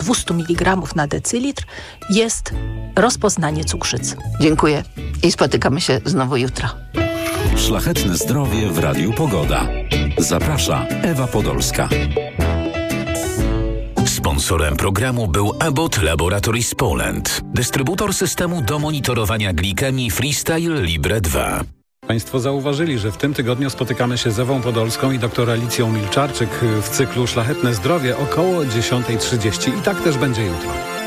200 mg na decylitr jest rozpoznanie cukrzycy. Dziękuję i spotykamy się znowu jutro. Szlachetne zdrowie w Radiu Pogoda. Zaprasza Ewa Podolska. Sponsorem programu był Abbott Laboratories Poland, dystrybutor systemu do monitorowania glikemii Freestyle Libre 2. Państwo zauważyli, że w tym tygodniu spotykamy się z Ewą Podolską i dr Alicją Milczarczyk w cyklu Szlachetne Zdrowie około 10:30 i tak też będzie jutro.